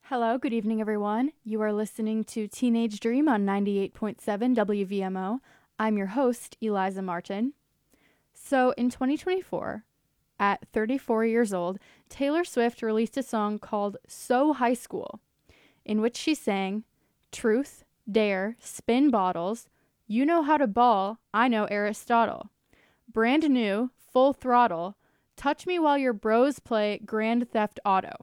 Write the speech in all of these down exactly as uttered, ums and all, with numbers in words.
Hello, good evening, everyone. You are listening to Teenage Dream on ninety-eight point seven W V M O. I'm your host, Eliza Martin. So, in twenty twenty-four, at thirty-four years old, Taylor Swift released a song called So High School, in which she sang, "Truth, dare, spin bottles, you know how to ball, I know Aristotle. Brand new, full throttle, touch me while your bros play Grand Theft Auto."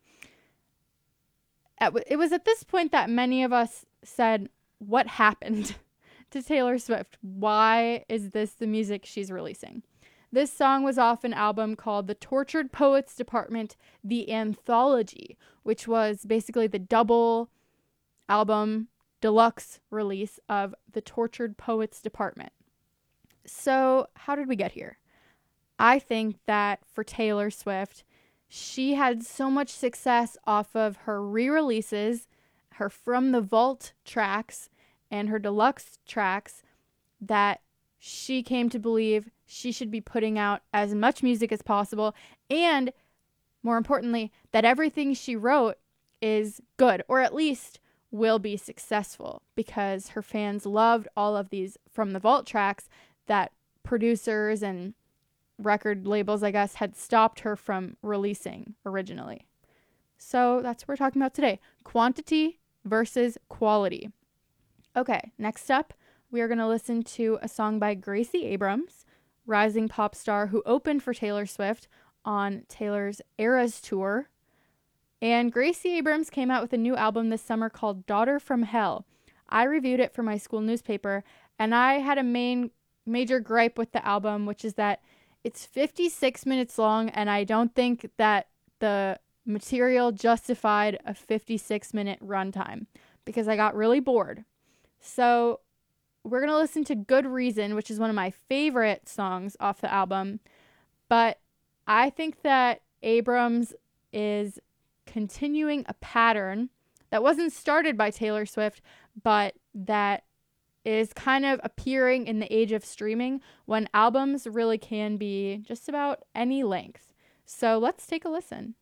It was at this point that many of us said, what happened to Taylor Swift? Why is this the music she's releasing? This song was off an album called The Tortured Poets Department, The Anthology, which was basically the double album deluxe release of The Tortured Poets Department. So how did we get here? I think that for Taylor Swift, she had so much success off of her re-releases, her From the Vault tracks, and her deluxe tracks that she came to believe she should be putting out as much music as possible, and more importantly, that everything she wrote is good, or at least will be successful, because her fans loved all of these From the Vault tracks that producers and record labels, I guess, had stopped her from releasing originally. So that's what we're talking about today. Quantity versus quality. Okay, next up, we are going to listen to a song by Gracie Abrams, rising pop star who opened for Taylor Swift on Taylor's Eras Tour. And Gracie Abrams came out with a new album this summer called Daughter from Hell. I reviewed it for my school newspaper, and I had a main major gripe with the album, which is that it's fifty-six minutes long, and I don't think that the material justified a fifty-six minute runtime because I got really bored. So we're going to listen to Good Reason, which is one of my favorite songs off the album. But I think that Abrams is continuing a pattern that wasn't started by Taylor Swift, but that is kind of appearing in the age of streaming when albums really can be just about any length. So let's take a listen.